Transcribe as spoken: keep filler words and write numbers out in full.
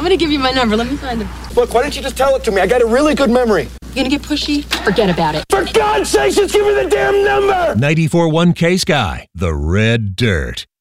I'm gonna give you my number. Let me find him. Look, why don't you just tell it to me? I got a really good memory. You gonna get pushy? Forget about it. For God's sake, just give me the damn number! ninety-four point one K Sky, The Red Dirt.